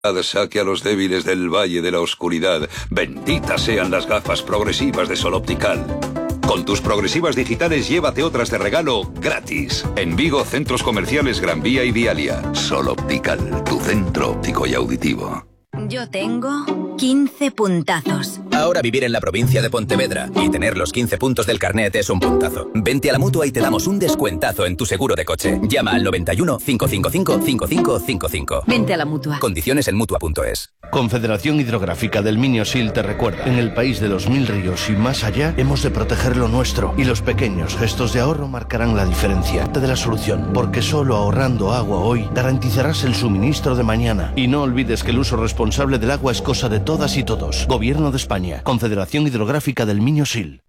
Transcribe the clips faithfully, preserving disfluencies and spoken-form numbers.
Saque a los débiles del valle de la oscuridad. Benditas sean las gafas progresivas de Sol Optical. Con tus progresivas digitales llévate otras de regalo gratis. En Vigo, centros comerciales Gran Vía y Vialia. Sol Optical, tu centro óptico y auditivo. Yo tengo quince puntazos. Ahora vivir en la provincia de Pontevedra y tener los quince puntos del carnet es un puntazo. Vente a la Mutua y te damos un descuentazo en tu seguro de coche. Llama al noventa y uno, cinco cinco cinco, cinco cinco cinco cinco. Vente a la Mutua. Condiciones en Mutua punto es. Confederación Hidrográfica del Miniosil te recuerda: en el país de los mil ríos y más allá, hemos de proteger lo nuestro. Y los pequeños gestos de ahorro marcarán la diferencia. De la solución, porque solo ahorrando agua hoy garantizarás el suministro de mañana. Y no olvides que el uso responsable del agua es cosa de todas y todos. Gobierno de España. Confederación Hidrográfica del Miniosil.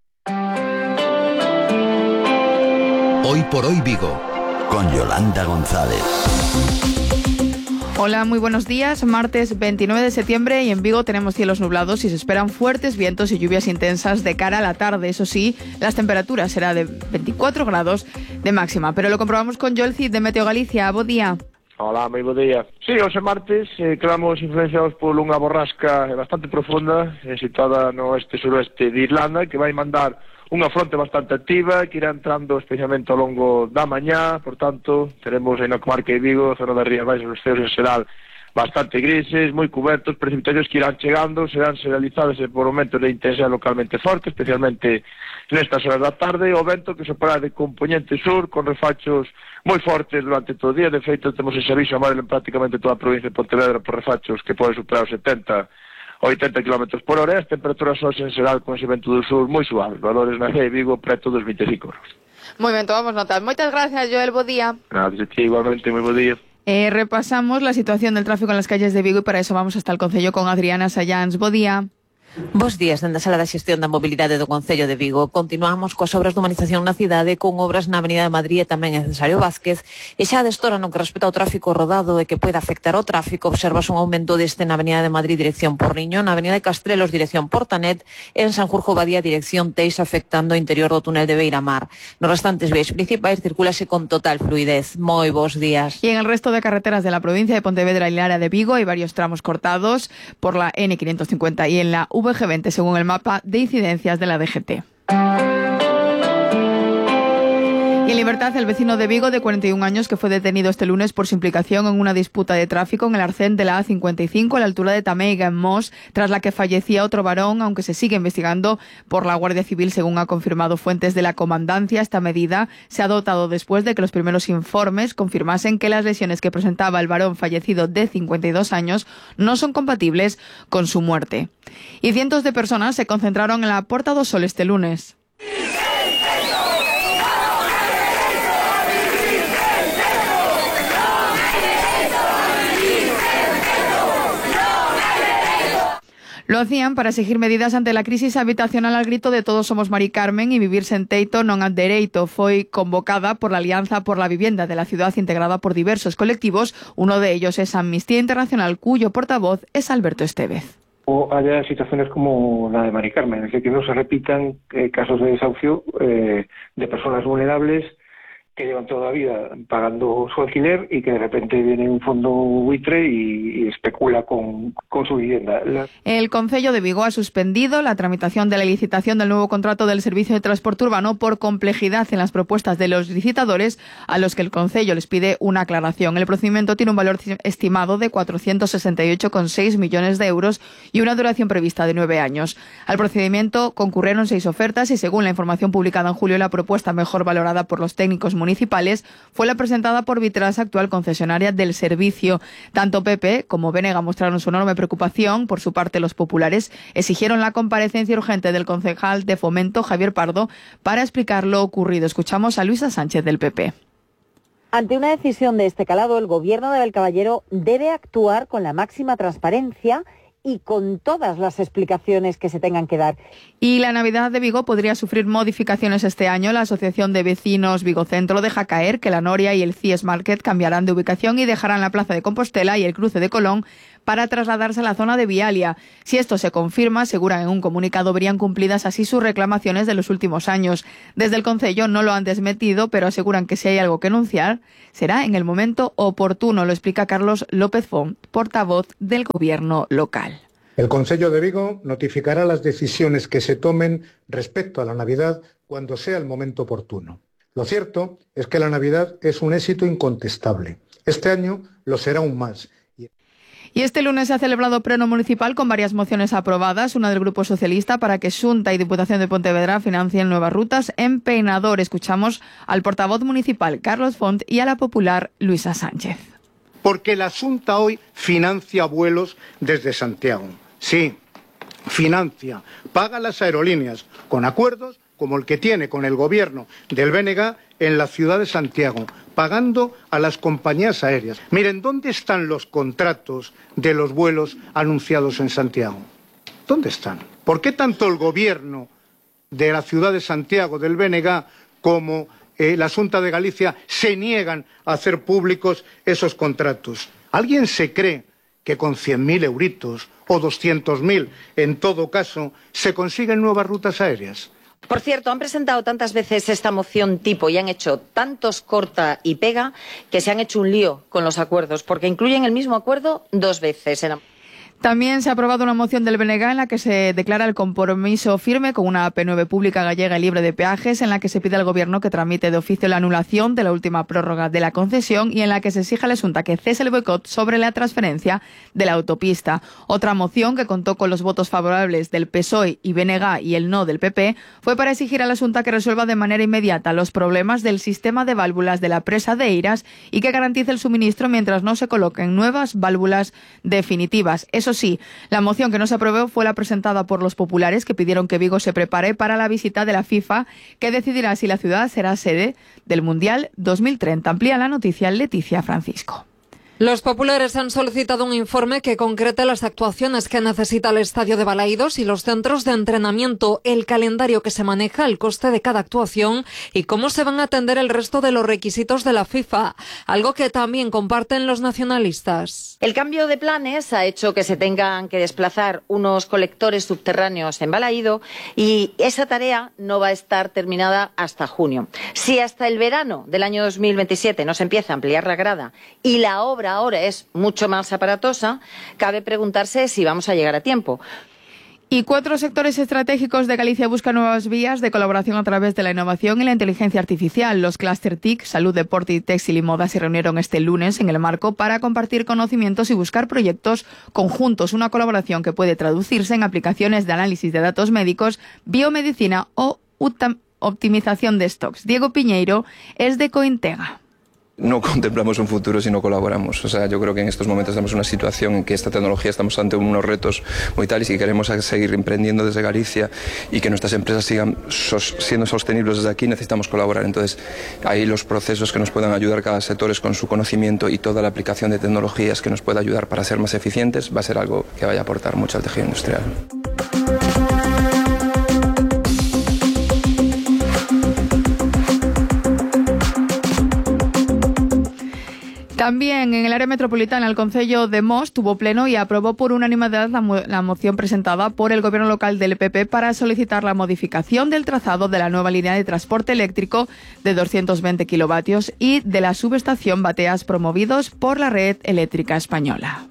Hoy por hoy Vigo, con Yolanda González. Hola, muy buenos días. Martes veintinueve de septiembre y en Vigo tenemos cielos nublados y se esperan fuertes vientos y lluvias intensas de cara a la tarde. Eso sí, las temperaturas serán de veinticuatro grados de máxima. Pero lo comprobamos con Joel Cid de Meteo Galicia. Bo día. Hola, moi bo día. Sí, hoxe martes eh, quedamos influenciados por unha borrasca bastante profunda eh, situada no oeste-suroeste de Irlanda, que vai mandar unha fronte bastante activa que irá entrando especialmente ao longo da mañá. Por tanto, teremos aí na comarca de Vigo, zona das Rías Baixas, os ceos en xeral bastante grises, moi cubertos, precipitacións que irán chegando, serán serializadas e por momentos de intensidade localmente forte, especialmente nestas horas da tarde. O vento que sopará de componente sur con refachos moi fortes durante todo o día. De feito, temos ese aviso amarelo en prácticamente toda a provincia de Pontevedra por refachos que poden superar os setenta a oitenta kilómetros por hora. As temperaturas son en xeral con ese vento do sur moi suaves, valores na Ría de Vigo preto dos vinte e cinco graus. Moi ben, tomamos nota. Moitas gracias, Joel, bo día. Gracias a ti, igualmente, moi bo día. Eh, repasamos la situación del tráfico en las calles de Vigo y para eso vamos hasta el Concello con Adriana Sayans. Bo día. Bos días, dende a Sala da Xestión da Mobilidade do Concello de Vigo. Continuamos coas obras de humanización na cidade, con obras na Avenida de Madrid e tamén en Cesario Vázquez, e xa destora no que respecta ao tráfico rodado e que pode afectar ao tráfico, observas un aumento deste na Avenida de Madrid dirección Porriño, na Avenida de Castrelos dirección Portanet e en Sanjurjo Badía dirección Teix, afectando o interior do túnel de Beiramar. Nos restantes vías principais circulase con total fluidez. Moi bons días. Y en el resto de carreteras de la provincia de Pontevedra y el área de Vigo hay varios tramos cortados por la ene quinientos cincuenta y en la ve ge veinte según el mapa de incidencias de la de ge te. Y en libertad, el vecino de Vigo de cuarenta y un años que fue detenido este lunes por su implicación en una disputa de tráfico en el arcén de la A cincuenta y cinco a la altura de Tameiga en Mos, tras la que fallecía otro varón, aunque se sigue investigando por la Guardia Civil según ha confirmado fuentes de la comandancia. Esta medida se ha adoptado después de que los primeros informes confirmasen que las lesiones que presentaba el varón fallecido de cincuenta y dos años no son compatibles con su muerte. Y cientos de personas se concentraron en la Porta do Sol este lunes. Lo hacían para exigir medidas ante la crisis habitacional al grito de Todos somos Mari Carmen y Vivir sen teito non ad dereito. Foi convocada por la Alianza por la Vivienda de la ciudad, integrada por diversos colectivos. Uno de ellos es Amnistía Internacional, cuyo portavoz es Alberto Estevez. O haya situaciones como la de Mari Carmen, es decir, que no se repitan eh, casos de desahucio eh, de personas vulnerables que llevan toda la vida pagando su alquiler y que de repente viene un fondo buitre y, y especula con, con su vivienda. La... El Concello de Vigo ha suspendido la tramitación de la licitación del nuevo contrato del servicio de transporte urbano por complejidad en las propuestas de los licitadores, a los que el Concello les pide una aclaración. El procedimiento tiene un valor estimado de cuatrocientos sesenta y ocho coma seis millones de euros y una duración prevista de nueve años. Al procedimiento concurrieron seis ofertas y, según la información publicada en julio, la propuesta mejor valorada por los técnicos municipales fue la presentada por Vitras, actual concesionaria del servicio. Tanto P P como Vénega mostraron su enorme preocupación. Por su parte, los populares exigieron la comparecencia urgente del concejal de Fomento, Javier Pardo, para explicar lo ocurrido. Escuchamos a Luisa Sánchez del P P. Ante una decisión de este calado, el Gobierno de Belcaballero debe actuar con la máxima transparencia y con todas las explicaciones que se tengan que dar. Y la Navidad de Vigo podría sufrir modificaciones este año. La Asociación de Vecinos Vigo Centro deja caer que la Noria y el C I E S Market cambiarán de ubicación y dejarán la Plaza de Compostela y el cruce de Colón para trasladarse a la zona de Vialia. Si esto se confirma, aseguran en un comunicado, verían cumplidas así sus reclamaciones de los últimos años. Desde el Concello no lo han desmentido, pero aseguran que si hay algo que anunciar, será en el momento oportuno. Lo explica Carlos López Font, portavoz del Gobierno local. El Concello de Vigo notificará las decisiones que se tomen respecto a la Navidad cuando sea el momento oportuno. Lo cierto es que la Navidad es un éxito incontestable. Este año lo será aún más. Y este lunes se ha celebrado pleno municipal con varias mociones aprobadas, una del Grupo Socialista para que Xunta y Diputación de Pontevedra financien nuevas rutas en Peinador. Escuchamos al portavoz municipal Carlos Font y a la popular Luisa Sánchez. Porque la Xunta hoy financia vuelos desde Santiago. Sí, financia, paga las aerolíneas con acuerdos como el que tiene con el gobierno del B N G en la ciudad de Santiago, pagando a las compañías aéreas. Miren, ¿dónde están los contratos de los vuelos anunciados en Santiago? ¿Dónde están? ¿Por qué tanto el gobierno de la ciudad de Santiago, del B N G, como eh, la Xunta de Galicia se niegan a hacer públicos esos contratos? ¿Alguien se cree que con cien mil euritos o doscientos mil, en todo caso, se consiguen nuevas rutas aéreas? Por cierto, han presentado tantas veces esta moción tipo y han hecho tantos corta y pega que se han hecho un lío con los acuerdos, porque incluyen el mismo acuerdo dos veces. En... También se ha aprobado una moción del B N G en la que se declara el compromiso firme con una A P nueve pública gallega y libre de peajes, en la que se pide al Gobierno que tramite de oficio la anulación de la última prórroga de la concesión y en la que se exige a la Xunta que cese el boicot sobre la transferencia de la autopista. Otra moción que contó con los votos favorables del P S O E y B N G y el no del P P fue para exigir a la Xunta que resuelva de manera inmediata los problemas del sistema de válvulas de la presa de Eiras y que garantice el suministro mientras no se coloquen nuevas válvulas definitivas. Eso sí, la moción que no se aprobó fue la presentada por los populares, que pidieron que Vigo se prepare para la visita de la FIFA, que decidirá si la ciudad será sede del Mundial dos mil treinta. Amplía la noticia Leticia Francisco. Los populares han solicitado un informe que concrete las actuaciones que necesita el estadio de Balaídos y los centros de entrenamiento, el calendario que se maneja, el coste de cada actuación y cómo se van a atender el resto de los requisitos de la FIFA, algo que también comparten los nacionalistas. El cambio de planes ha hecho que se tengan que desplazar unos colectores subterráneos en Balaído y esa tarea no va a estar terminada hasta junio. Si hasta el verano del año dos mil veintisiete no se empieza a ampliar la grada y la obra ahora es mucho más aparatosa, cabe preguntarse si vamos a llegar a tiempo. Y cuatro sectores estratégicos de Galicia buscan nuevas vías de colaboración a través de la innovación y la inteligencia artificial. Los clúster T I C, Salud, Deporte, Textil y Moda se reunieron este lunes en el marco para compartir conocimientos y buscar proyectos conjuntos. Una colaboración que puede traducirse en aplicaciones de análisis de datos médicos, biomedicina o optimización de stocks. Diego Piñeiro es de Cointega. No contemplamos un futuro si no colaboramos. O sea, yo creo que en estos momentos estamos en una situación en que esta tecnología estamos ante unos retos muy tales y queremos seguir emprendiendo desde Galicia y que nuestras empresas sigan sos, siendo sostenibles desde aquí, necesitamos colaborar. Entonces, ahí los procesos que nos puedan ayudar cada sector es con su conocimiento y toda la aplicación de tecnologías que nos pueda ayudar para ser más eficientes va a ser algo que vaya a aportar mucho al tejido industrial. También en el área metropolitana el Concello de Mos tuvo pleno y aprobó por unanimidad la, mo la moción presentada por el gobierno local del P P para solicitar la modificación del trazado de la nueva línea de transporte eléctrico de doscientos veinte kilovatios y de la subestación Bateas promovidos por la red eléctrica española.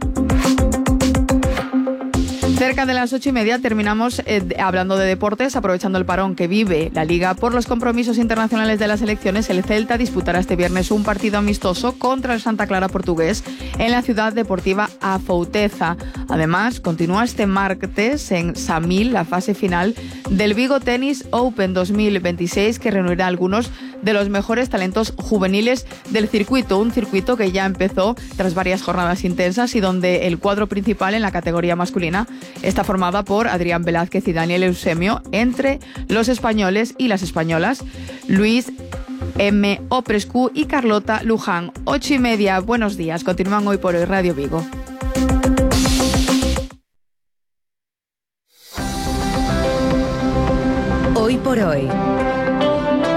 Cerca de las ocho y media terminamos eh, hablando de deportes, aprovechando el parón que vive la Liga por los compromisos internacionales de las selecciones. El Celta disputará este viernes un partido amistoso contra el Santa Clara portugués en la ciudad deportiva Afouteza. Además, continúa este martes en Samil la fase final del Vigo Tennis Open dos mil veintiséis, que reunirá a algunos de los mejores talentos juveniles del circuito. Un circuito que ya empezó tras varias jornadas intensas y donde el cuadro principal en la categoría masculina está formada por Adrián Velázquez y Daniel Eusebio, entre los españoles y las españolas Luis M. Oprescu y Carlota Luján. Ocho y media, buenos días. Continúan Hoy por Hoy Radio Vigo. Hoy por Hoy,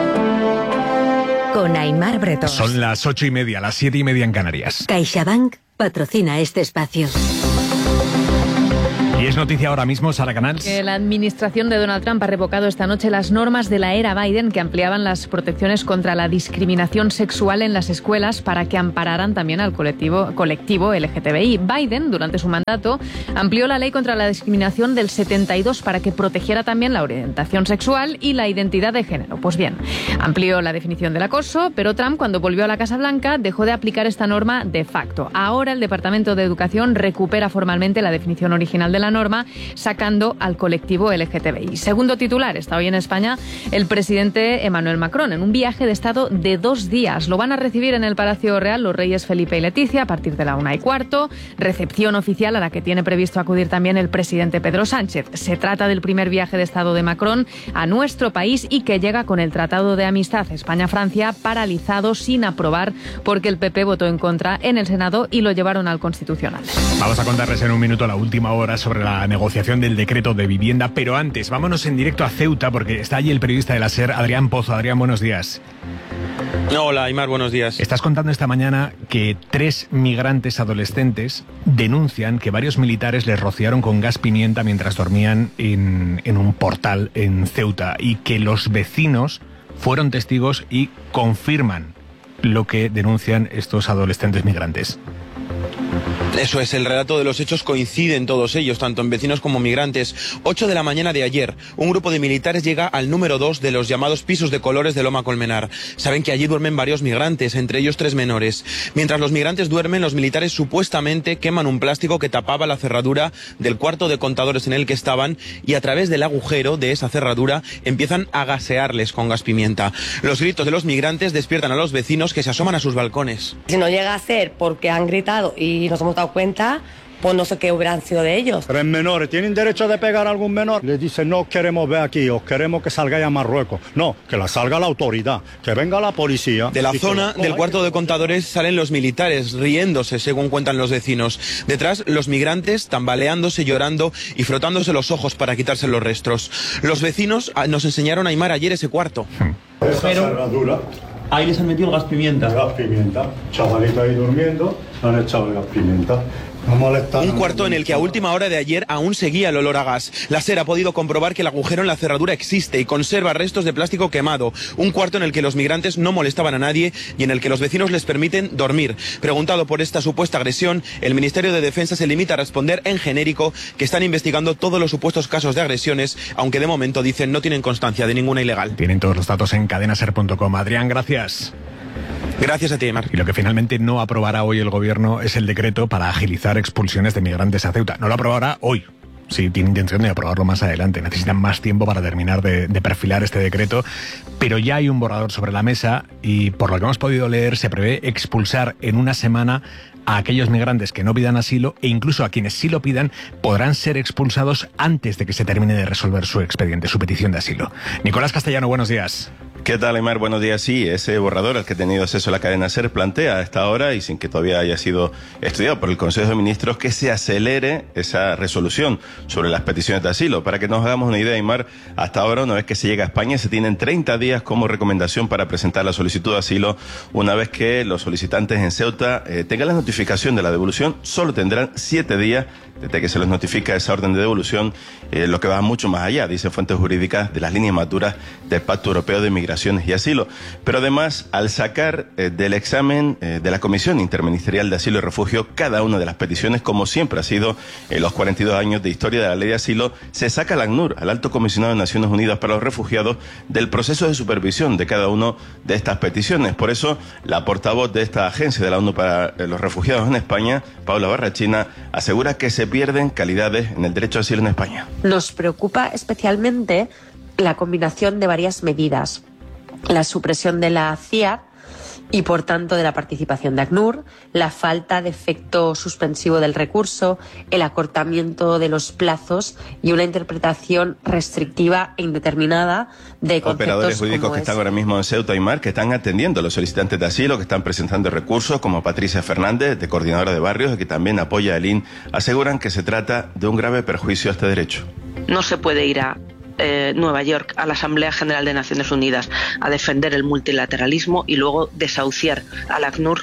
con Aimar Bretón. Son las ocho y media, las siete y media en Canarias. CaixaBank patrocina este espacio. Y es noticia ahora mismo, Sara Canals. Que la administración de Donald Trump ha revocado esta noche las normas de la era Biden que ampliaban las protecciones contra la discriminación sexual en las escuelas para que ampararan también al colectivo, colectivo L G T B I. Biden, durante su mandato, amplió la ley contra la discriminación del setenta y dos para que protegiera también la orientación sexual y la identidad de género. Pues bien, amplió la definición del acoso, pero Trump, cuando volvió a la Casa Blanca, dejó de aplicar esta norma de facto. Ahora el Departamento de Educación recupera formalmente la definición original de la norma, sacando al colectivo L G T B I. Segundo titular, está hoy en España el presidente Emmanuel Macron en un viaje de Estado de dos días. Lo van a recibir en el Palacio Real los reyes Felipe y Leticia a partir de la una y cuarto. Recepción oficial a la que tiene previsto acudir también el presidente Pedro Sánchez. Se trata del primer viaje de Estado de Macron a nuestro país y que llega con el Tratado de Amistad España-Francia paralizado sin aprobar porque el P P votó en contra en el Senado y lo llevaron al Constitucional. Vamos a contarles en un minuto la última hora sobre la negociación del decreto de vivienda, pero antes vámonos en directo a Ceuta porque está allí el periodista de la SER, Adrián Pozo. Adrián, buenos días. Hola, Aymar, buenos días. Estás contando esta mañana que tres migrantes adolescentes denuncian que varios militares les rociaron con gas pimienta mientras dormían en, en un portal en Ceuta y que los vecinos fueron testigos y confirman lo que denuncian estos adolescentes migrantes. Eso es, el relato de los hechos coinciden todos ellos, tanto en vecinos como migrantes. ocho de la mañana de ayer, un grupo de militares llega al número dos de los llamados pisos de colores de Loma Colmenar. Saben que allí duermen varios migrantes, entre ellos tres menores. Mientras los migrantes duermen, los militares supuestamente queman un plástico que tapaba la cerradura del cuarto de contadores en el que estaban y a través del agujero de esa cerradura empiezan a gasearles con gas pimienta. Los gritos de los migrantes despiertan a los vecinos que se asoman a sus balcones. Si no llega a ser porque han gritado y nos hemos dado cuenta, pues no sé qué hubieran sido de ellos. Tres menores, ¿tienen derecho de pegar a algún menor? Les dicen, no queremos ver aquí, os queremos que salgáis a Marruecos. No, que la salga la autoridad, que venga la policía. De la zona del cuarto de contadores salen los militares, riéndose, según cuentan los vecinos. Detrás, los migrantes tambaleándose, llorando y frotándose los ojos para quitarse los restos. Los vecinos nos enseñaron a Aymar ayer ese cuarto. Esa cerradura. Ahí les han metido gas pimienta. Gas pimienta. Chavalito ahí durmiendo, han echado gas pimienta. Un cuarto en el que a última hora de ayer aún seguía el olor a gas. La SER ha podido comprobar que el agujero en la cerradura existe y conserva restos de plástico quemado. Un cuarto en el que los migrantes no molestaban a nadie y en el que los vecinos les permiten dormir. Preguntado por esta supuesta agresión, el Ministerio de Defensa se limita a responder en genérico que están investigando todos los supuestos casos de agresiones, aunque de momento dicen no tienen constancia de ninguna ilegal. Tienen todos los datos en cadena ser punto com. Adrián, gracias. Gracias a ti, Mar. Y lo que finalmente no aprobará hoy el gobierno es el decreto para agilizar expulsiones de migrantes a Ceuta. No lo aprobará hoy. Sí, tiene intención de aprobarlo más adelante. Necesitan más tiempo para terminar de, de perfilar este decreto, pero ya hay un borrador sobre la mesa y, por lo que hemos podido leer, se prevé expulsar en una semana a aquellos migrantes que no pidan asilo e incluso a quienes sí lo pidan podrán ser expulsados antes de que se termine de resolver su expediente, su petición de asilo. Nicolás Castellano, buenos días. ¿Qué tal, Aymar? Buenos días. Sí, ese borrador al que ha tenido acceso la cadena SER plantea a esta hora y sin que todavía haya sido estudiado por el Consejo de Ministros que se acelere esa resolución sobre las peticiones de asilo. Para que nos hagamos una idea, Aymar, hasta ahora, una vez que se llega a España, se tienen treinta días como recomendación para presentar la solicitud de asilo. Una vez que los solicitantes en Ceuta eh, tengan la notificación de la devolución, solo tendrán siete días desde que se les notifica esa orden de devolución, eh, lo que va mucho más allá, dicen fuentes jurídicas, de las líneas maduras del Pacto Europeo de Migraciones y Asilo. Pero además, al sacar eh, del examen eh, de la Comisión Interministerial de Asilo y Refugio cada una de las peticiones, como siempre ha sido en los cuarenta y dos años de historia de la ley de asilo, se saca al ACNUR, al Alto Comisionado de Naciones Unidas para los Refugiados, del proceso de supervisión de cada una de estas peticiones. Por eso, la portavoz de esta agencia de la ONU para los Refugiados en España, Paula Barrachina, asegura que se pierden calidades en el derecho a asilo en España. Nos preocupa especialmente la combinación de varias medidas. La supresión de la C I A y, por tanto, de la participación de ACNUR, la falta de efecto suspensivo del recurso, el acortamiento de los plazos y una interpretación restrictiva e indeterminada de conceptos. Operadores jurídicos que están ahora mismo en Ceuta y Mar, que están atendiendo a los solicitantes de asilo, que están presentando recursos, como Patricia Fernández, de Coordinadora de Barrios, y que también apoya el I N, aseguran que se trata de un grave perjuicio a este derecho. No se puede ir a Eh, Nueva York a la Asamblea General de Naciones Unidas a defender el multilateralismo y luego desahuciar al ACNUR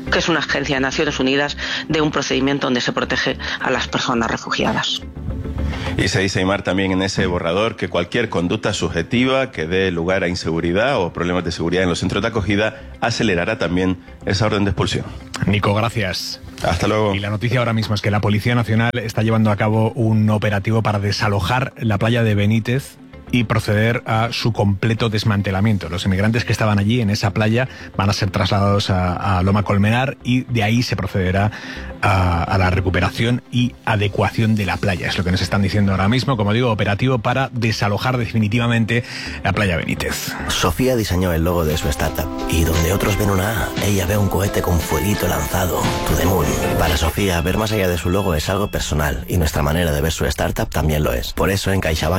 que es una agencia de Naciones Unidas, de un procedimiento donde se protege a las personas refugiadas. Y se dice, Aymar, también en ese borrador que cualquier conducta subjetiva que dé lugar a inseguridad o problemas de seguridad en los centros de acogida acelerará también esa orden de expulsión. Nico, gracias. Hasta luego. Y la noticia ahora mismo es que la Policía Nacional está llevando a cabo un operativo para desalojar la playa de Benítez y proceder a su completo desmantelamiento. Los inmigrantes que estaban allí en esa playa van a ser trasladados a, a Loma Colmenar y de ahí se procederá a, a la recuperación y adecuación de la playa. Es lo que nos están diciendo ahora mismo, como digo, operativo para desalojar definitivamente la playa Benítez. Sofía diseñó el logo de su startup y donde otros ven una A, ella ve un cohete con fueguito lanzado. To the moon. Para Sofía, ver más allá de su logo es algo personal y nuestra manera de ver su startup también lo es. Por eso en CaixaBank